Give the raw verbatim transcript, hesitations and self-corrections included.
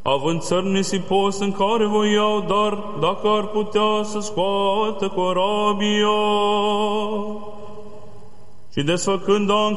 având țări nisipos în care voiau, dar dacă ar putea să scoată corabia și desfăcând